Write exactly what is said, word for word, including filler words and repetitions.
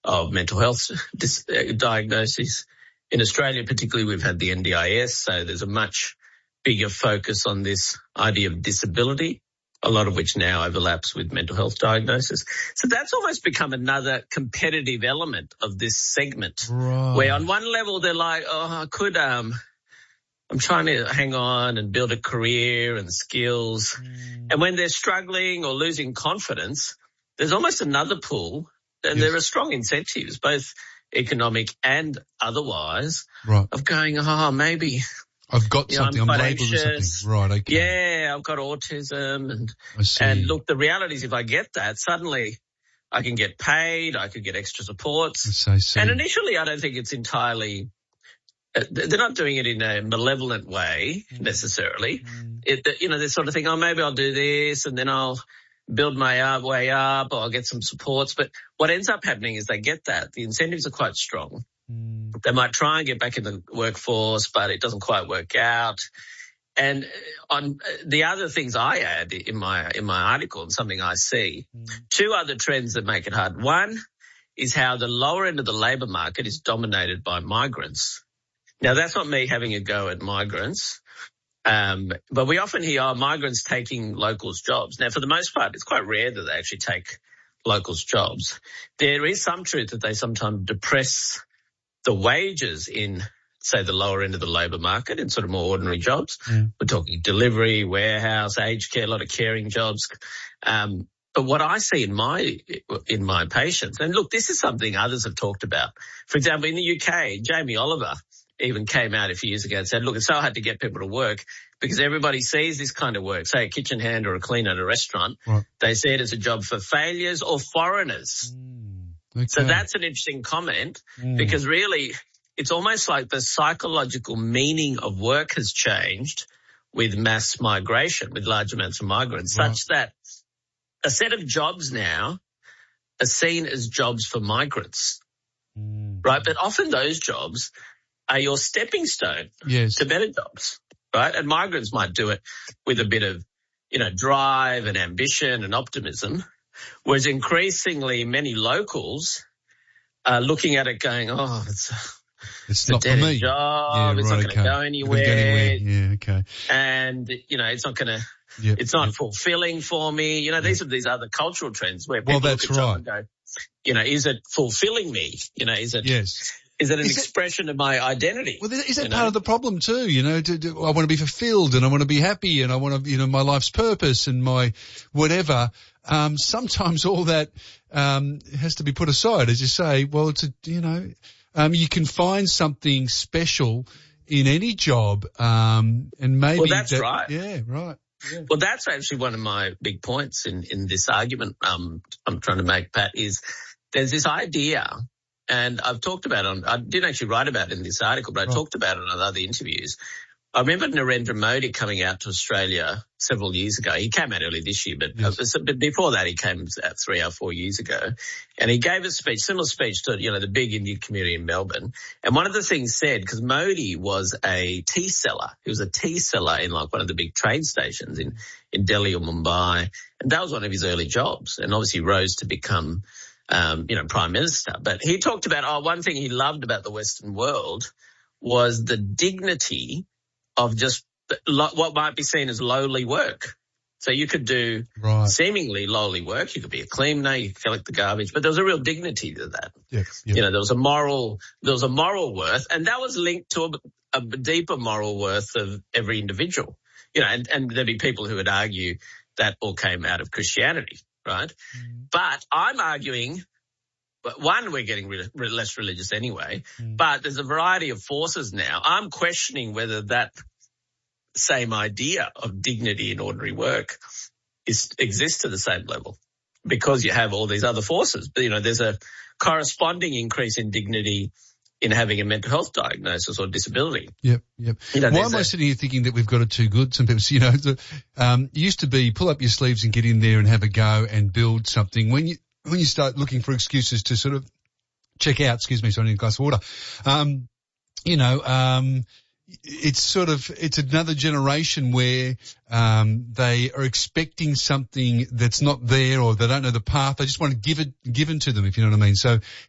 of mental health dis- uh, diagnoses. In Australia particularly, we've had the N D I S, so there's a much bigger focus on this idea of disability, a lot of which now overlaps with mental health diagnosis. So that's almost become another competitive element of this segment, right. where on one level they're like, oh, I could, um, I'm trying to hang on and build a career and skills. Mm. And when they're struggling or losing confidence, there's almost another pull, and yes. there are strong incentives, both economic and otherwise, right. of going, oh, maybe I've got you know, something, I'm, I'm labelled with something. Right, okay. Yeah, I've got autism. And, I see. and look, the reality is if I get that, suddenly I can get paid, I could get extra supports. I see. And initially I don't think it's entirely, uh, they're not doing it in a malevolent way mm. necessarily. Mm. It, you know, they sort of think, oh, maybe I'll do this and then I'll build my way up or I'll get some supports. But what ends up happening is they get that. The incentives are quite strong. Mm. They might try and get back in the workforce, but it doesn't quite work out. And on the other things I add in my in my article and something I see, mm. two other trends that make it hard. One is how the lower end of the labour market is dominated by migrants. Now, that's not me having a go at migrants. Um, but we often hear, oh, migrants taking locals' jobs. Now, for the most part, it's quite rare that they actually take locals' jobs. There is some truth that they sometimes depress the wages in, say, the lower end of the labour market in sort of more ordinary jobs. Mm. We're talking delivery, warehouse, aged care, a lot of caring jobs. Um, but what I see in my in my patients, and look, this is something others have talked about. For example, in the U K, Jamie Oliver even came out a few years ago and said, look, it's so hard to get people to work because everybody sees this kind of work, say a kitchen hand or a cleaner at a restaurant. Right. They see it as a job for failures or foreigners. Mm, okay. So that's an interesting comment mm. because really it's almost like the psychological meaning of work has changed with mass migration, with large amounts of migrants, right. such that a set of jobs now are seen as jobs for migrants, mm. right? But often those jobs are your stepping stone yes. to better jobs, right? And migrants might do it with a bit of, you know, drive and ambition and optimism, whereas increasingly many locals are looking at it going, oh, it's, it's, it's not a dead for me. job, Yeah, it's right, not going to okay. go anywhere. Go anywhere. Yeah, okay. And, you know, it's not going to, yep. it's not yep. fulfilling for me. You know, these yep. are these other cultural trends where people well, that's look at right. and go, you know, is it fulfilling me? You know, is it? Yes. Is it an is expression it, of my identity? Well, is that you part know? of the problem too? You know, to, to, I want to be fulfilled and I want to be happy and I want to, you know, my life's purpose and my whatever. Um, sometimes all that, um, has to be put aside, as you say. Well, it's a, you know, um, you can find something special in any job, um, and maybe. Well, that's that, right. Yeah, right. Yeah. Well, that's actually one of my big points in, in this argument, um, I'm trying to make, Pat, is there's this idea. And I've talked about it on, I didn't actually write about it in this article, but I right. talked about it on other interviews. I remember Narendra Modi coming out to Australia several years ago. He came out early this year, but, yes. uh, but before that he came out three or four years ago. And he gave a speech, similar speech to, you know, the big Indian community in Melbourne. And one of the things said, because Modi was a tea seller. He was a tea seller in like one of the big train stations in, in Delhi or Mumbai. And that was one of his early jobs. And obviously rose to become Um, you know, Prime Minister. But he talked about, oh, one thing he loved about the Western world was the dignity of just lo- what might be seen as lowly work. So you could do right. seemingly lowly work. You could be a cleaner, you could collect the garbage, but there was a real dignity to that. Yes, yes. You know, there was a moral, there was a moral worth, and that was linked to a, a deeper moral worth of every individual. You know, and, and there'd be people who would argue that all came out of Christianity. Right. Mm. But I'm arguing, but one, we're getting re- re- less religious anyway, mm. but there's a variety of forces now. I'm questioning whether that same idea of dignity in ordinary work is exists to the same level because you have all these other forces. But, you know, there's a corresponding increase in dignity in having a mental health diagnosis or disability. Yep, yep. You know, Why am I sitting here thinking that we've got it too good? Some people, you know, the, um, used to be pull up your sleeves and get in there and have a go and build something. When you when you start looking for excuses to sort of check out, excuse me, so I need a glass of water. Um, you know, um, it's sort of it's another generation where um, they are expecting something that's not there, or they don't know the path. They just want to give it given to them, if you know what I mean. So